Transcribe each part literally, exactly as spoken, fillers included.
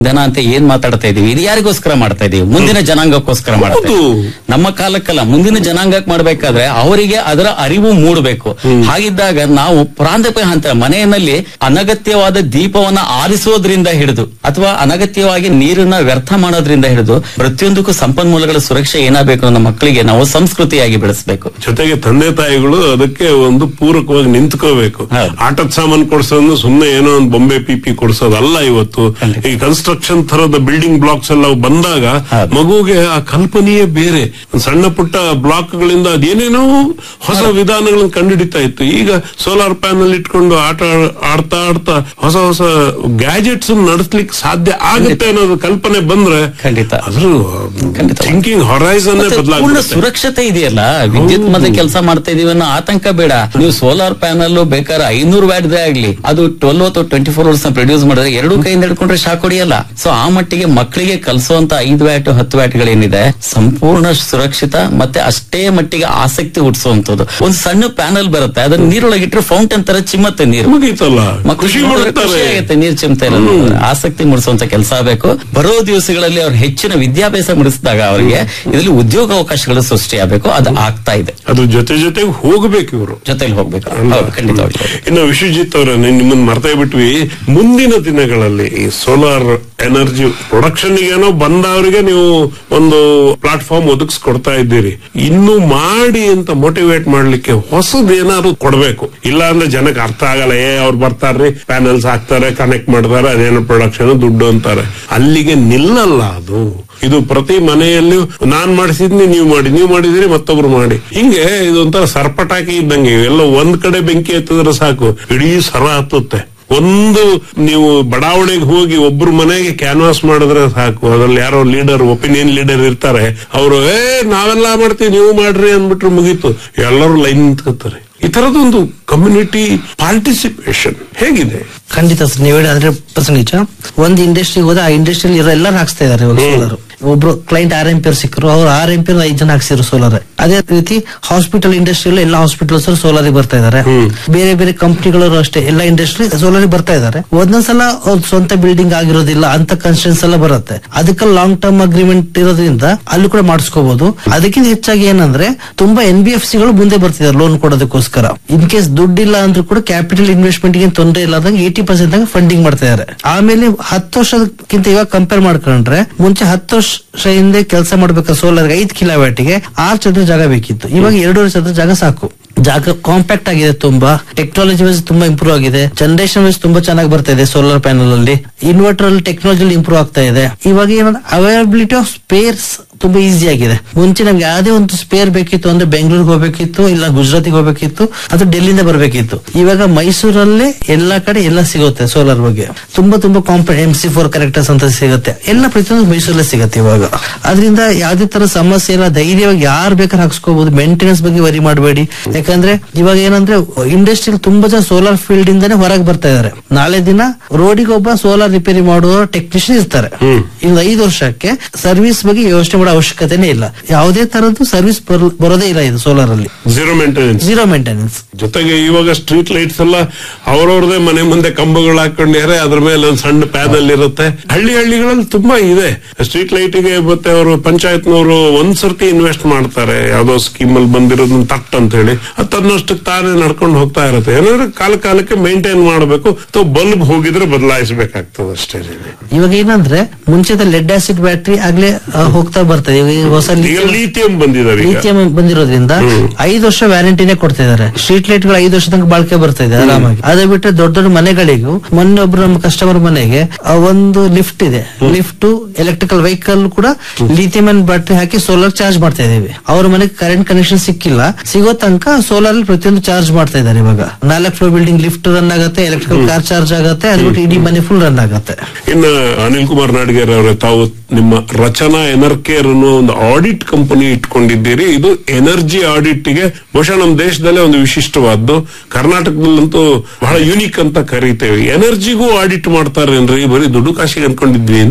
ಜನ ಅಂತ ಏನ್ ಮಾತಾಡ್ತಾ ಇದೀವಿ, ಇದು ಯಾರಿಗೋಸ್ಕರ ಮಾಡ್ತಾ ಇದೀವಿ? ಮುಂದಿನ ಜನಾಂಗಕ್ಕೋಸ್ಕರ ಮಾಡ್ತಾ ಇದೀವಿ. ನಮ್ಮ ಕಾಲಕ್ಕಲ್ಲ, ಮುಂದಿನ ಜನಾಂಗಕ್ಕೆ ಮಾಡ್ಬೇಕಾದ್ರೆ ಅವರಿಗೆ ಅದರ ಅರಿವು ಮೂಡಬೇಕು. ಹಾಗಿದ್ದಾಗ ನಾವು ಪ್ರಾಂತಪ ಹಂತ ಮನೆಯಲ್ಲಿ ಅನಗತ್ಯವಾದ ದೀಪವನ್ನ ಆರಿಸೋದ್ರಿಂದ ಹಿಡಿದು ಅಥವಾ ಅನಗತ್ಯವಾಗಿ ನೀರನ್ನ ವ್ಯರ್ಥ ಮಾಡೋದ್ರಿಂದ ಹಿಡಿದು ಪ್ರತಿಯೊಂದಕ್ಕೂ ಸಂಪನ್ಮೂಲಗಳ ಸುರಕ್ಷೆ ಏನಾಗಬೇಕು ನಮ್ಮ ಮಕ್ಕಳಿಗೆ ನಾವು ಸಂಸ್ಕೃತಿಯಾಗಿ ಬೆಳೆಸಬೇಕು. ಜೊತೆಗೆ ತಂದೆ ತಾಯಿಗಳು ಅದಕ್ಕೆ ಒಂದು ಪೂರಕವಾಗಿ ನಿಂತ್ಕೋಬೇಕು. ಆಟದ ಸಾಮಾನು ಕೊಡ್ಸೋದು ಸುಮ್ಮನೆ ಏನೋ ಒಂದು ಬೊಂಬೆ ಪಿಪಿ ಕೊಡ್ಸೋದಲ್ಲ. ಇವತ್ತು ಈ ಕನ್ಸ್ಟ್ರಕ್ಷನ್ ತರದ ಬಿಲ್ಡಿಂಗ್ ಬ್ಲಾಕ್ಸ್ ಎಲ್ಲ ಬಂದಾಗ ಮಗುಗೆ ಆ ಕಲ್ಪನೆಯೇ ಬೇರೆ. ಸಣ್ಣ ಪುಟ್ಟ ಬ್ಲಾಕ್ ಗಳಿಂದ ಅದೇನೇನೋ ಹೊಸ ವಿಧಾನಗಳನ್ನು ಕಂಡುಹಿಡಿತಾ ಇತ್ತು. ಈಗ ಸೋಲಾರ್ ಪ್ಯಾನಲ್ ಇಟ್ಕೊಂಡು ಆಟ ಆಡ್ತಾ ಆಡ್ತಾ ಹೊಸ ಹೊಸ ಗ್ಯಾಜೆಟ್ಸ್ ನಡೆಸ್ಲಿಕ್ಕೆ ಸಾಧ್ಯ ಆಗುತ್ತೆ ಅನ್ನೋದು ಕಲ್ಪನೆ ಬಂದ್ರೆ ಖಂಡಿತ ಅದ್ರ ಥಿಂಕಿಂಗ್ ಹೊರೈಸನ್ ಬದಲಾಗುತ್ತೆ. ಸುರಕ್ಷತೆ ಇದೆಯಲ್ಲ, ವಿದ್ಯುತ್ ಮತ್ತೆ ಕೆಲಸ ಮಾಡ್ತಾ ಇದೀವಿ ಅನ್ನೋ ಆತಂಕ ಬೇಡ. ನೀವು ಸೋಲಾರ್ ಪ್ಯಾನಲ್ ಬೇಕಾದ್ರೆ ಐನೂರು ವ್ಯಾಟ್ ಆಗ್ಲಿ, ಅದು ಟ್ವೆಲ್ವ್ ಅಥವಾ ಟ್ವೆಂಟಿ ಫೋರ್ ಅವರ್ಸ್ ಪ್ರೊಡ್ಯೂಸ್ ಮಾಡಿದ್ರೆ ಎರಡು ಕೈಯಿಂದ ಹಿಡ್ಕೊಂಡ್ರೆ ಶಾಕ್ ಹೊಡಿಯಲ್ಲ. ಸೊ ಆ ಮಟ್ಟಿಗೆ ಮಕ್ಕಳಿಗೆ ಕಲಿಸುವಂತ ಐದು ವ್ಯಾಟ್ ಹತ್ತು ವ್ಯಾಟ್ ಗಳೇನಿದೆ ಸಂಪೂರ್ಣ ಸುರಕ್ಷಿತ ಮತ್ತೆ ಅಷ್ಟೇ ಮಟ್ಟಿಗೆ ಆಸಕ್ತಿ ಹುಟ್ಟಿಸುವಂತದ್ದು. ಒಂದು ಸಣ್ಣ ಪ್ಯಾನಲ್ ಬರುತ್ತೆ, ಅದನ್ನ ನೀರೊಳಗಿಟ್ರೆ ಫೌಂಟೇನ್ ತರ ಚಿಮ್ಮತ್ತೆ ನೀರು, ಖುಷಿ ಆಗುತ್ತೆ ನೀರು ಚಿಮ್ತಾ ಇರೋದು. ಆಸಕ್ತಿ ಮೂಡಿಸುವಂತ ಕೆಲಸ ಆಗಬೇಕು. ಬರೋ ದಿವಸಗಳಲ್ಲಿ ಅವ್ರು ಹೆಚ್ಚಿನ ವಿದ್ಯಾಭ್ಯಾಸ ಮುಡಿಸಿದಾಗ ಅವರಿಗೆ ಇದರಲ್ಲಿ ಉದ್ಯೋಗಾವಕಾಶಗಳು ಸೃಷ್ಟಿ ಆಗಬೇಕು. ಅದು ಆಗ್ತಾ ಇದೆ. ಅದು ಜೊತೆ ಜೊತೆಗೆ ಹೋಗ್ಬೇಕು, ಇವರು ಜೊತೆಲಿ ಹೋಗ್ಬೇಕು. ಖಂಡಿತವಾಗಿ. ಇನ್ನು ವಿಶ್ವಜಿತ್ ಅವರ ನಿಮ್ಮನ್ನ ಮರ್ತಾ ಬಿಟ್ವಿ. ಮುಂದಿನ ದಿನಗಳಲ್ಲಿ ಈ ಸೋಲಾರ್ ಎನರ್ಜಿ ಪ್ರೊಡಕ್ಷನ್ ಏನೋ ಬಂದವರಿಗೆ ನೀವು ಒಂದು ಪ್ಲಾಟ್ಫಾರ್ಮ್ ಒದಗಿಸ್ಕೊಡ್ತಾ ಇದ್ದೀರಿ. ಇನ್ನು ಮಾಡಿ ಅಂತ ಮೋಟಿವೇಟ್ ಮಾಡ್ಲಿಕ್ಕೆ ಹೊಸದೇನಾದ್ರು ಕೊಡ್ಬೇಕು. ಇಲ್ಲ ಅಂದ್ರೆ ಜನಕ್ಕೆ ಅರ್ಥ ಆಗಲ್ಲ. ಏ ಅವ್ರು ಬರ್ತಾರ್ರಿ, ಪ್ಯಾನಲ್ಸ್ ಹಾಕ್ತಾರೆ, ಕನೆಕ್ಟ್ ಮಾಡ್ತಾರೆ, ಅದೇನೋ ಪ್ರೊಡಕ್ಷನ್ ದುಡ್ಡು ಅಂತಾರೆ. ಅಲ್ಲಿಗೆ ನಿಲ್ಲಲ್ಲ ಅದು. ಇದು ಪ್ರತಿ ಮನೆಯಲ್ಲಿ ನಾನ್ ಮಾಡಿಸಿದ್ನಿ, ನೀವು ಮಾಡಿ, ನೀವು ಮಾಡಿದಿರಿ ಮತ್ತೊಬ್ರು ಮಾಡಿ, ಹಿಂಗೆ ಇದೊಂಥರ ಸರ್ಪಟಾಕಿ ಇದ್ದಂಗೆ. ಎಲ್ಲ ಒಂದ್ ಕಡೆ ಬೆಂಕಿ ಎತ್ತಿದ್ರೆ ಸಾಕು, ಇಡೀ ಸರ ಹತ್ತುತ್ತೆ. ಒಂದು ನೀವು ಬಡಾವಣೆಗೆ ಹೋಗಿ ಒಬ್ರು ಮನೆಗೆ ಕ್ಯಾನ್ವಾಸ್ ಮಾಡಿದ್ರೆ ಸಾಕು, ಅದ್ರಲ್ಲಿ ಯಾರೋ ಲೀಡರ್, ಒಪಿನಿಯನ್ ಲೀಡರ್ ಇರ್ತಾರೆ, ಅವರು ಏ ನಾವೆಲ್ಲ ಮಾಡ್ತೀವಿ ನೀವು ಮಾಡ್ರಿ ಅಂದ್ಬಿಟ್ರೆ ಮುಗೀತು, ಎಲ್ಲರೂ ಲೈನ್ ನಿಂತ್ಕೋತಾರೆ. ಈ ತರದೊಂದು ಕಮ್ಯುನಿಟಿ ಪಾರ್ಟಿಸಿಪೇಷನ್ ಹೇಗಿದೆ? ಖಂಡಿತ ಸರ್, ನೀವು ಹೇಳಿ ಹಂಡ್ರೆಡ್ ಪರ್ಸೆಂಟ್ ನಿಜ. ಒಂದು ಇಂಡಸ್ಟ್ರಿಗೆ ಹೋದ ಆ ಇಂಡಸ್ಟ್ರಿಯಲ್ಲಿ ಇರೋ ಎಲ್ಲರೂ ಹಾಕ್ಸ್ತಾ ಇದಾರೆ ಇವಾಗ ಸೋಲಾರ್. ಒಬ್ರು ಕ್ಲೈಂಟ್ ಆರ್ ಎಂಪಿಯರ್ ಸಿಕ್ಕರು, ಅವ್ರು ಆರ್ ಎಂಪಿಯರ್ ಐದು ಜನ ಹಾಕ್ಸಿದ್ರು ಸೋಲಾರ್. ಅದೇ ರೀತಿ ಹಾಸ್ಪಿಟಲ್ ಇಂಡಸ್ಟ್ರಿಯಲ್ಲಿ ಎಲ್ಲ ಹಾಸ್ಪಿಟಲ್ಸ್ ಸೋಲಾರ್ ಬರ್ತಾ ಇದಾರೆ. ಬೇರೆ ಬೇರೆ ಕಂಪನಿಗಳು ಅಷ್ಟೇ ಎಲ್ಲ ಇಂಡಸ್ಟ್ರಿ ಸೋಲಾರ್ ಬರ್ತಾ ಇದಾರೆ. ಒಂದೊಂದ್ಸಲ ಅವ್ರ ಸ್ವಂತ ಬಿಲ್ಡಿಂಗ್ ಆಗಿರೋದಿಲ್ಲ ಅಂತ ಕನ್ಸ್ಟ್ರಕ್ಷನ್ಸ್ ಎಲ್ಲ ಬರುತ್ತೆ. ಅದಕ್ಕೆ ಲಾಂಗ್ ಟರ್ಮ್ ಅಗ್ರಿಮೆಂಟ್ ಇರೋದ್ರಿಂದ ಅಲ್ಲಿ ಕೂಡ ಮಾಡಿಸ್ಕೋಬಹುದು. ಅದಕ್ಕಿಂತ ಹೆಚ್ಚಾಗಿ ಏನಂದ್ರೆ ತುಂಬಾ ಎನ್ ಬಿ ಎಫ್ ಸಿಗಳು ಮುಂದೆ ಬರ್ತಿದ್ದಾರೆ ಲೋನ್ ಕೊಡೋದಕ್ಕೋಸ್ಕರ. ಇನ್ ಕೇಸ್ ದುಡ್ಡಿಲ್ಲ ಅಂದ್ರೂ ಕೂಡ ಕ್ಯಾಪಿಟಲ್ ಇನ್ವೆಸ್ಟ್ಮೆಂಟ್ ಗೆ ತೊಂದರೆ ಇಲ್ಲದಂಗೆ ಏಟಿ ಪರ್ಸೆಂಟ್ ಫಂಡಿಂಗ್ ಮಾಡ್ತಾ ಇದಾರೆ. ಆಮೇಲೆ ಹತ್ತು ವರ್ಷಕ್ಕಿಂತ ಇವಾಗ ಕಂಪೇರ್ ಮಾಡ್ಕೊಂಡ್ರೆ ಮುಂಚೆ ಹತ್ತು ವರ್ಷ ಹಿಂದೆ ಕೆಲಸ ಮಾಡ್ಬೇಕಾದ್ರೆ ಸೋಲಾರ್ ಐದು ಕಿಲೋವ್ಯಾಟಿಗೆ ಆರು ಚದರ ಜಾಗ ಬೇಕಿತ್ತು. ಇವಾಗ ಎರಡೂವರೆ ಚದರ ಜಾಗ ಸಾಕು. ಜಾಗ ಕಾಂಪ್ಯಾಕ್ಟ್ ಆಗಿದೆ, ತುಂಬಾ ಟೆಕ್ನಾಲಜಿ ವೈಸ್ ತುಂಬಾ ಇಂಪ್ರೂವ್ ಆಗಿದೆ. ಜನರೇಷನ್ ವೈಸ್ ತುಂಬಾ ಚೆನ್ನಾಗಿ ಬರ್ತಾ ಇದೆ. ಸೋಲಾರ್ ಪ್ಯಾನಲ್ ಅಲ್ಲಿ ಇನ್ವರ್ಟರ್ ಅಲ್ಲಿ ಟೆಕ್ನಾಲಜಿ ಇಂಪ್ರೂವ್ ಆಗ್ತಾ ಇದೆ. ಇವಾಗ ಏನಂದ್ರೆ ಅವೈಲಬಿಲಿಟಿ ಆಫ್ ಸ್ಪೇರ್ಸ್ ತುಂಬಾ ಈಸಿ ಆಗಿದೆ. ಮುಂಚೆ ನಮ್ಗೆ ಯಾವುದೇ ಒಂದು ಸ್ಪೇರ್ ಬೇಕಿತ್ತು ಅಂದ್ರೆ ಬೆಂಗಳೂರಿಗೆ ಹೋಗ್ಬೇಕಿತ್ತು, ಇಲ್ಲ ಗುಜರಾತಿಗೆ ಹೋಗ್ಬೇಕಿತ್ತು, ಅದು ಡೆಲ್ಲಿಂದ ಬರ್ಬೇಕಿತ್ತು. ಇವಾಗ ಮೈಸೂರಲ್ಲೇ ಎಲ್ಲಾ ಕಡೆ ಎಲ್ಲ ಸಿಗುತ್ತೆ ಸೋಲಾರ್ ಬಗ್ಗೆ. ತುಂಬಾ ತುಂಬಾ ಕಾಂಪೆ ಎಂ ಸಿ ಫೋರ್ ಕರೆಕ್ಟರ್ಸ್ ಅಂತ ಸಿಗುತ್ತೆ. ಎಲ್ಲ ಪ್ರತಿಯೊಂದು ಮೈಸೂರಲ್ಲೇ ಸಿಗುತ್ತೆ ಇವಾಗ. ಅದರಿಂದ ಯಾವುದೇ ತರ ಸಮಸ್ಯೆ ಇಲ್ಲ, ಧೈರ್ಯವಾಗಿ ಯಾರು ಬೇಕಾದ್ರೆ ಹಾಕ್ಸ್ಕೋಬಹುದು. ಮೇಂಟೆನೆನ್ಸ್ ಬಗ್ಗೆ ವರಿ ಮಾಡಬೇಡಿ. ಯಾಕಂದ್ರೆ ಇವಾಗ ಏನಂದ್ರೆ ಇಂಡಸ್ಟ್ರಿ ತುಂಬಾ ಜನ ಸೋಲಾರ್ ಫೀಲ್ಡ್ ಇಂದಾನೆ ಹೊರಗೆ ಬರ್ತಾ ಇದಾರೆ. ನಾಳೆ ದಿನ ರೋಡಿಗೆ ಒಬ್ಬ ಸೋಲಾರ್ ರಿಪೇರಿ ಮಾಡುವ ಟೆಕ್ನಿಷಿಯನ್ ಇರ್ತಾರೆ. ಇನ್ನು ಐದು ವರ್ಷಕ್ಕೆ ಸರ್ವಿಸ್ ಬಗ್ಗೆ ಯೋಚನೆ ಮಾಡೋ ಅವಶ್ಯಕತೆನೇ ಇಲ್ಲ. ಯಾವುದೇ ತರದ್ದು ಸರ್ವಿಸ್ ಬರೋದೇ ಇಲ್ಲ ಇದು ಸೋಲಾರ್ ಅಲ್ಲಿ. ಝೀರೋ ಮೇಂಟೆನೆನ್ಸ್ ಝೀರೋ ಮೇಂಟೆನೆನ್ಸ್ ಜೊತೆಗೆ ಇವಾಗ ಸ್ಟ್ರೀಟ್ ಲೈಟ್ಸ್ ಎಲ್ಲ ಅವ್ರವ್ರದೇ ಮನೆ ಮುಂದೆ ಕಂಬಗಳು ಹಾಕೊಂಡಿದ್ದಾರೆ, ಅದ್ರ ಮೇಲೆ ಒಂದು ಸಣ್ಣ ಪ್ಯಾನಲ್ ಇರುತ್ತೆ. ಹಳ್ಳಿ ಹಳ್ಳಿಗಳಲ್ಲಿ ತುಂಬಾ ಇದೆ ಸ್ಟ್ರೀಟ್ ಲೈಟ್ ಗೆ. ಮತ್ತೆ ಅವರು ಪಂಚಾಯತ್ನವರು ಒಂದ್ಸರ್ತಿ ಇನ್ವೆಸ್ಟ್ ಮಾಡ್ತಾರೆ, ಯಾವ್ದೋ ಸ್ಕೀಮ್ ಅಲ್ಲಿ ಬಂದಿರೋದನ್ನ ತಟ್ ಅಂತ ಹೇಳಿ. ಅದು ತನ್ನಷ್ಟಕ್ಕೆ ತಾನೇ ನಡ್ಕೊಂಡು ಹೋಗ್ತಾ ಇರುತ್ತೆ. ಏನಾದ್ರೆ ಕಾಲ ಕಾಲಕ್ಕೆ ಮೇಂಟೈನ್ ಮಾಡಬೇಕು. ಅಥವಾ ಬಲ್ಬ್ ಹೋಗಿದ್ರೆ ಬದಲಾಯಿಸಬೇಕಾಗ್ತದೆ ಅಷ್ಟೇ. ಇವಾಗ ಏನಂದ್ರೆ ಮುಂಚೆ ಲೆಡ್ ಆಸಿಡ್ ಬ್ಯಾಟ್ರಿ ಆಗ್ಲೇ ಹೋಗ್ತಾ ಬರ್ತದೆ. ಹೊಸ ಲಿಥಿಯಂ ಬಂದಿದ್ದಾರೆ. ಲಿಥಿಯಂ ಬಂದಿರೋದ್ರಿಂದ ಐದು ವರ್ಷ ವ್ಯಾರಂಟಿನೇ ಕೊಡ್ತಾ ಇದಾರೆ. ಸ್ಟ್ರೀಟ್ ಲೈಟ್ ಗಳು ಐದು ವರ್ಷ ತನಕ ಬಾಳಿಕೆ ಬರ್ತಾ ಇದೆ ಆರಾಮಾಗಿ. ಅದೇ ಬಿಟ್ಟರೆ ದೊಡ್ಡ ದೊಡ್ಡ ಮನೆಗಳಿಗೂ ಮೊನ್ನೆ ಒಬ್ರು ನಮ್ಮ ಕಸ್ಟಮರ್ ಮನೆಗೆ ಒಂದು ಲಿಫ್ಟ್ ಇದೆ. ಲಿಫ್ಟ್ ಎಲೆಕ್ಟ್ರಿಕಲ್ ವೆಹಿಕಲ್ ಕೂಡ ಲಿಥಿಯಂ ಬ್ಯಾಟ್ರಿ ಹಾಕಿ ಸೋಲಾರ್ ಚಾರ್ಜ್ ಮಾಡ್ತಾ ಇದೀವಿ. ಅವ್ರ ಮನೆಗೆ ಕರೆಂಟ್ ಕನೆಕ್ಷನ್ ಸಿಕ್ಕಿಲ್ಲ, ಸಿಗೋ ತನಕ ಸೋಲಾರ್ ಪ್ರತಿಯೊಂದು ಚಾರ್ಜ್ ಮಾಡ್ತಾ ಇದ್ದಾರೆ. ಇವಾಗ ನಾಲ್ಕು ಫ್ಲೋರ್ ಬಿಲ್ಡಿಂಗ್ ಲಿಫ್ಟ್ ರನ್ ಆಗುತ್ತೆ, ಎಲೆಕ್ಟ್ರಿಕಲ್ ಕಾರ್ ಚಾರ್ಜ್ ಆಗುತ್ತೆ, ಅದು ಬಿಟ್ಟು ಇಡೀ ಮನೆ ಫುಲ್ ರನ್ ಆಗುತ್ತೆ. ಇನ್ನು ಅನಿಲ್ ಕುಮಾರ್ ನಾಡಿಗೇರ್ ಅವರೇ, ತಾವು ನಿಮ್ಮ ರಚನಾ ಎನರ್ಕೇರ್ ಅನ್ನೋ ಒಂದು ಆಡಿಟ್ ಕಂಪನಿ ಇಟ್ಕೊಂಡಿದ್ದೀರಿ. ಇದು ಎನರ್ಜಿ ಆಡಿಟ್ ಗೆ ಬಹುಶಃ ನಮ್ಮ ದೇಶದಲ್ಲೇ ಒಂದು ವಿಶಿಷ್ಟವಾದ್ದು. ಕರ್ನಾಟಕದಲ್ಲಂತೂ ಬಹಳ ಯೂನಿಕ್ ಅಂತ ಕರೀತೇವೆ. ಎನರ್ಜಿಗೂ ಆಡಿಟ್ ಮಾಡ್ತಾರೆ ಅಂದ್ರೆ ಬರೀ ದುಡ್ಡು ಕಾಶಿಗೆ ಅನ್ಕೊಂಡಿದ್ವಿ ಅಂತ.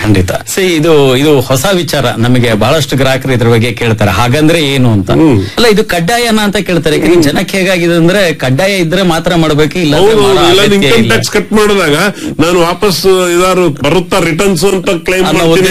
ಖಂಡಿತ. ಸಿ ಇದು ಇದು ಹೊಸ ವಿಚಾರ. ನಮಗೆ ಬಹಳಷ್ಟು ಗ್ರಾಹಕರು ಇದ್ರ ಬಗ್ಗೆ ಕೇಳ್ತಾರೆ, ಹಾಗಂದ್ರೆ ಏನು ಅಂತ. ಅಲ್ಲ, ಇದು ಕಡ್ಡಾಯನ ಅಂತ ಕೇಳ್ತಾರೆ. ಜನಕ್ಕೆ ಹೇಗಾಗಿದೆ ಅಂದ್ರೆ ಕಡ್ಡಾಯ ಇದ್ರೆ ಮಾತ್ರ ಮಾಡ್ಬೇಕು, ಇಲ್ಲ ಇನ್ಕಮ್ ಟ್ಯಾಕ್ಸ್ ಕಟ್ ಮಾಡಿದಾಗ ನಾನು ವಾಪಸ್ ಇದಾರು ಬರುತ್ತಾ ರಿಟರ್ನ್ಸ್ ಅಂತ ಕ್ಲೈಮ್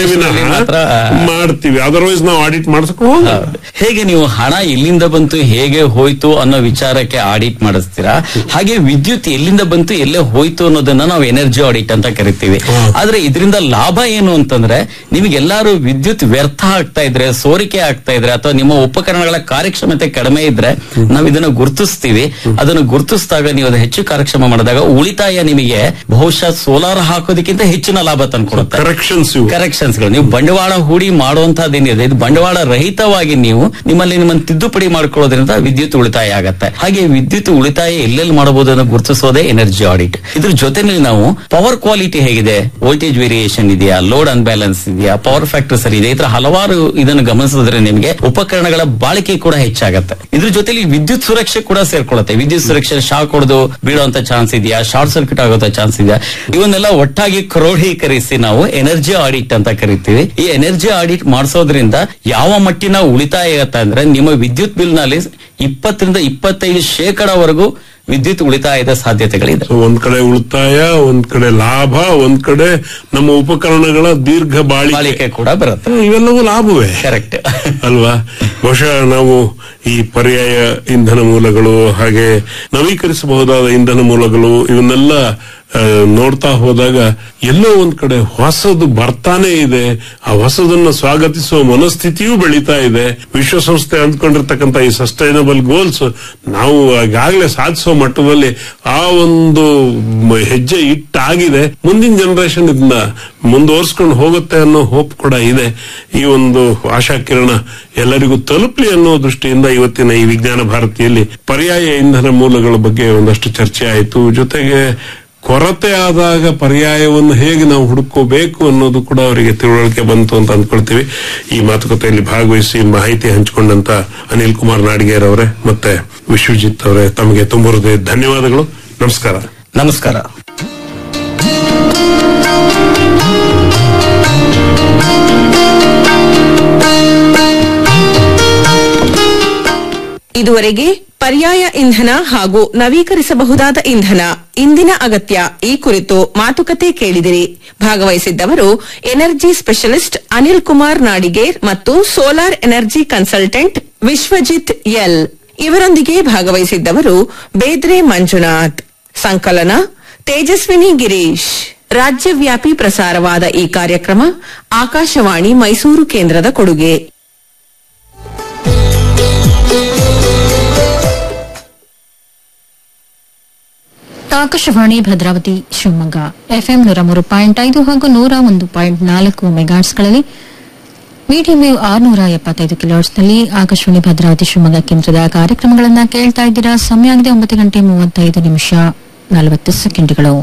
ಮಾಡ್ತೀವಿ, ಅದರ್ವೈಸ್ ನಾವು ಆಡಿಟ್ ಮಾಡ್ಸಕ್ ಹೋಗಲ್ಲ. ಹೇಗೆ ನೀವು ಹಣ ಎಲ್ಲಿಂದ ಬಂತು, ಹೇಗೆ ಹೋಯ್ತು ಅನ್ನೋ ವಿಚಾರಕ್ಕೆ ಆಡಿಟ್ ಮಾಡಿಸ್ತೀರಾ, ಹಾಗೆ ವಿದ್ಯುತ್ ಎಲ್ಲಿಂದ ಬಂತು, ಎಲ್ಲೇ ಹೋಯ್ತು ಅನ್ನೋದನ್ನ ನಾವು ಎನರ್ಜಿ ಆಡಿಟ್ ಅಂತ ಕರಿತೀವಿ. ಆದ್ರೆ ಇದರಿಂದ ಲಾಭ ಏನು ಅಂತಂದ್ರೆ, ನಿಮಗೆಲ್ಲಾರು ವಿದ್ಯುತ್ ವ್ಯರ್ಥ ಆಗ್ತಾ ಇದ್ರೆ, ಸೋರಿಕೆ ಆಗ್ತಾ ಇದ್ರೆ, ಅಥವಾ ನಿಮ್ಮ ಉಪಕರಣಗಳ ಕಾರ್ಯಕ್ಷಮತೆ ಕಡಿಮೆ ಇದ್ರೆ ನಾವು ಇದನ್ನು ಗುರುತಿಸ್ತೀವಿ. ಅದನ್ನು ಗುರುತಿಸಿದಾಗ ನೀವು ಅದನ್ನು ಹೆಚ್ಚು ಕಾರ್ಯಕ್ಷಮ ಮಾಡಿದಾಗ ಉಳಿತಾಯ ನಿಮಗೆ ಬಹುಶಃ ಸೋಲಾರ್ ಹಾಕೋದಕ್ಕಿಂತ ಹೆಚ್ಚಿನ ಲಾಭ ತಂದ್ಕೊಡುತ್ತೆ. ಕರೆಕ್ಷನ್ಸ್ ಕರೆಕ್ಷನ್ಸ್ ಗಳು ನೀವು ಬಂಡವಾಳ ಹೂಡಿ ಮಾಡುವಂತಹದ್ದೇನಿದೆ, ಇದು ಬಂಡವಾಳ ರಹಿತವಾಗಿ ನೀವು ನಿಮ್ಮಲ್ಲಿ ನಿಮ್ಮನ್ನು ತಿದ್ದುಪಡಿ ಮಾಡ್ಕೊಳ್ಳೋದ್ರಿಂದ ವಿದ್ಯುತ್ ಉಳಿತಾಯ ಆಗತ್ತೆ. ಹಾಗೆ ವಿದ್ಯುತ್ ಉಳಿತಾಯ ಎಲ್ಲೆಲ್ಲಿ ಮಾಡಬಹುದು ಅನ್ನೋ ಗುರುತಿಸೋದೇ ಎನರ್ಜಿ ಆಡಿಟ್. ಇದ್ರ ಜೊತೆನಲ್ಲಿ ನಾವು ಪವರ್ ಕ್ವಾಲಿಟಿ ಹೇಗಿದೆ, ವೋಲ್ಟೇಜ್ ವೇರಿಯೇಷನ್ ಇದೆಯಾ, ಲೋಡ್ ಅನ್ಬ್ಯಾಲೆನ್ಸ್ ಇದೆಯಾ, ಪವರ್ ಫ್ಯಾಕ್ಟರ್ ಸರಿ ಇದೆ, ಈ ತರ ಹಲವಾರು ಇದನ್ನು ಗಮನಿಸಿದ್ರೆ ನಿಮಗೆ ಉಪಕರಣಗಳ ಬಾಳಿಕೆ ಕೂಡ ಹೆಚ್ಚಾಗತ್ತೆ. ಇದ್ರ ಜೊತೆಲಿ ವಿದ್ಯುತ್ ಸುರಕ್ಷೆ ಕೂಡ ಸೇರ್ಕೊಳ್ಳುತ್ತೆ. ವಿದ್ಯುತ್ ಸುರಕ್ಷೆ ಶಾಕ್ ಹೊಡೆದು ಬೀಳುವಂತ ಚಾನ್ಸ್ ಇದೆಯಾ, ಶಾರ್ಟ್ ಸರ್ಕ್ಯೂಟ್ ಆಗುವಂತ ಚಾನ್ಸ್ ಇದೆಯಾ, ಇವನ್ನೆಲ್ಲ ಒಟ್ಟಾಗಿ ಕ್ರೋಢೀಕರಿಸಿ ನಾವು ಎನರ್ಜಿ ಆಡಿಟ್ ಅಂತ ಕರಿತೀವಿ. ಈ ಎನರ್ಜಿ ಆಡಿಟ್ ಮಾಡಿಸೋದ್ರಿಂದ ಯಾವ ಮಟ್ಟಿನ ಉಳಿತಾಯ ಆಗತ್ತೆ ಅಂದ್ರೆ, ನಿಮ್ಮ ವಿದ್ಯುತ್ ಬಿಲ್ ನಲ್ಲಿ ಇಪ್ಪತ್ತರಿಂದ ಇಪ್ಪತ್ತೈದು ಶೇಕಡವರೆಗೂ ವಿದ್ಯುತ್ ಉಳಿತಾಯದ ಸಾಧ್ಯತೆಗಳಿದೆ. ಒಂದ್ ಕಡೆ ಉಳಿತಾಯ, ಒಂದ್ ಕಡೆ ಲಾಭ, ಒಂದ್ ಕಡೆ ನಮ್ಮ ಉಪಕರಣಗಳ ದೀರ್ಘ ಬಾಳಿಕೆ ಕೂಡ ಬರುತ್ತೆ. ಇವೆಲ್ಲವೂ ಲಾಭವೇ, ಕರೆಕ್ಟ್ ಅಲ್ವಾ? ಬಹುಶಃ ನಾವು ಈ ಪರ್ಯಾಯ ಇಂಧನ ಮೂಲಗಳು, ಹಾಗೆ ನವೀಕರಿಸಬಹುದಾದ ಇಂಧನ ಮೂಲಗಳು, ಇವನ್ನೆಲ್ಲ ನೋಡ್ತಾ ಹೋದಾಗ ಎಲ್ಲೋ ಒಂದ್ ಕಡೆ ಹೊಸದು ಬರ್ತಾನೆ ಇದೆ. ಆ ಹೊಸದನ್ನ ಸ್ವಾಗತಿಸುವ ಮನಸ್ಥಿತಿಯೂ ಬೆಳೀತಾ ಇದೆ. ವಿಶ್ವಸಂಸ್ಥೆ ಅಂದ್ಕೊಂಡಿರ್ತಕ್ಕಂಥ ಈ ಸಸ್ಟೈನಬಲ್ ಗೋಲ್ಸ್ ನಾವು ಈಗಾಗಲೇ ಸಾಧಿಸುವ ಮಟ್ಟದಲ್ಲಿ ಆ ಒಂದು ಹೆಜ್ಜೆ ಇಟ್ಟಾಗಿದೆ. ಮುಂದಿನ ಜನರೇಷನ್ ಇದನ್ನ ಮುಂದುವರ್ಸ್ಕೊಂಡು ಹೋಗುತ್ತೆ ಅನ್ನೋ ಹೋಪ್ ಕೂಡ ಇದೆ. ಈ ಒಂದು ಆಶಾ ಕಿರಣ ಎಲ್ಲರಿಗೂ ತಲುಪಲಿ ಅನ್ನೋ ದೃಷ್ಟಿಯಿಂದ ಇವತ್ತಿನ ಈ ವಿಜ್ಞಾನ ಭಾರತಿಯಲ್ಲಿ ಪರ್ಯಾಯ ಇಂಧನ ಮೂಲಗಳ ಬಗ್ಗೆ ಒಂದಷ್ಟು ಚರ್ಚೆ ಆಯಿತು. ಜೊತೆಗೆ ಕೊರತೆ ಆದಾಗ ಪರ್ಯಾಯವನ್ನು ಹೇಗೆ ನಾವು ಹುಡುಕೋಬೇಕು ಅನ್ನೋದು ಕೂಡ ಅವರಿಗೆ ತಿಳುವಳಿಕೆ ಬಂತು ಅಂತ ಅಂದ್ಕೊಳ್ತೀವಿ. ಈ ಮಾತುಕತೆಯಲ್ಲಿ ಭಾಗವಹಿಸಿ ಮಾಹಿತಿ ಹಂಚಿಕೊಂಡಂತ ಅನಿಲ್ ಕುಮಾರ್ ನಾಡಿಗೇರ್ ಅವರೇ ಮತ್ತೆ ವಿಶ್ವಜಿತ್ ಅವರೇ, ತಮಗೆ ತುಂಬ ಹೃದಯ ಧನ್ಯವಾದಗಳು. ನಮಸ್ಕಾರ. ನಮಸ್ಕಾರ. ಇದುವರೆಗೆ ಪರ್ಯಾಯ ಇಂಧನ ಹಾಗೂ ನವೀಕರಿಸಬಹುದಾದ ಇಂಧನ ಇಂದಿನ ಅಗತ್ಯ ಈ ಕುರಿತು ಮಾತುಕತೆ ಕೇಳಿದಿರಿ. ಭಾಗವಹಿಸಿದ್ದವರು ಎನರ್ಜಿ ಸ್ಪೆಷಲಿಸ್ಟ್ ಅನಿಲ್ ಕುಮಾರ್ ನಾಡಿಗೇರ್ ಮತ್ತು solar energy consultant Vishwajit L. ಇವರೊಂದಿಗೆ ಭಾಗವಹಿಸಿದ್ದವರು ಬೇದ್ರೆ ಮಂಜುನಾಥ್. ಸಂಕಲನ ತೇಜಸ್ವಿನಿ ಗಿರೀಶ್. ರಾಜ್ಯವ್ಯಾಪಿ ಪ್ರಸಾರವಾದ ಈ ಕಾರ್ಯಕ್ರಮ ಆಕಾಶವಾಣಿ ಮೈಸೂರು ಕೇಂದ್ರದ ಕೊಡುಗೆ. ಆಕಾಶವಾಣಿ ಭದ್ರಾವತಿ ಶಿವಮೊಗ್ಗ ಎಫ್ಎಂ ನೂರ ಮೂರು ಪಾಯಿಂಟ್ ಐದು ಹಾಗೂ ನೂರ ಒಂದು ಪಾಯಿಂಟ್ ನಾಲ್ಕು ಮೆಗಾಟ್ಸ್ಗಳಲ್ಲಿ ಮೀಡಿಯಂ ವೇವ್ ಆರುನೂರ ಎಪ್ಪತ್ತೈದು ಕಿಲೋಟ್ಸ್ನಲ್ಲಿ ಆಕಾಶವಾಣಿ ಭದ್ರಾವತಿ ಶಿವಮೊಗ್ಗ ಕೇಂದ್ರದ ಕಾರ್ಯಕ್ರಮಗಳನ್ನು ಕೇಳ್ತಾ ಇದ್ದೀರಾ. ಸಮಯ ಆಗಿದೆ ಒಂಬತ್ತು ಗಂಟೆ ಮೂವತ್ತೈದು ನಿಮಿಷ ನಲವತ್ತು ಸೆಕೆಂಡ್ಗಳು.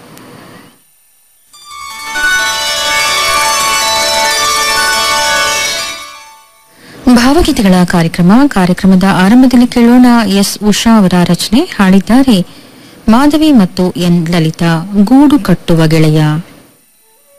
ಭಾವಗೀತೆಗಳ ಕಾರ್ಯಕ್ರಮ. ಕಾರ್ಯಕ್ರಮದ ಆರಂಭದಲ್ಲಿ ಕೇಳೋಣ ಎಸ್ ಉಷಾ ಅವರ ರಚನೆ. ಹಾಡಿದ್ದಾರೆ ಮಾಧವಿ ಮತ್ತು ಎನ್ ಲಲಿತಾ. ಗೂಡು ಕಟ್ಟುವ ಗೆಳೆಯ.